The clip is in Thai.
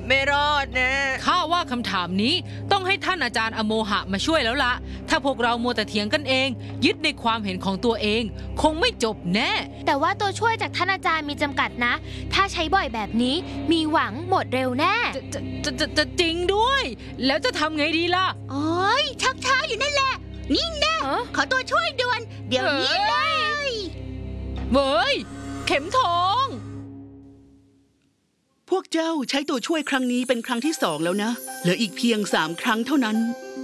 ไม่รอดนะข้าว่าคำถามนี้ต้องให้ท่านอาจารย์อโมหะมาช่วยแล้วละถ้าพวกเรามัวแต่เถียงกันเองยึดในความเห็นของตัวเองคงไม่จบแน่แต่ว่าตัวช่วยจากท่านอาจารย์มีจำกัดนะถ้าใช้บ่อยแบบนี้มีหวังหมดเร็วแน่จะจริงด้วยแล้วจะทำไงดีล่ะโอ้ยชักช้าอยู่นั่นแหละนี่แน่ขอตัวช่วยด่วนเดี๋ยวนี้เลยเว้ยเข็มทองพวกเจ้าใช้ตัวช่วยครั้งนี้เป็นครั้งที่2แล้วนะเหลืออีกเพียง3ครั้งเท่านั้น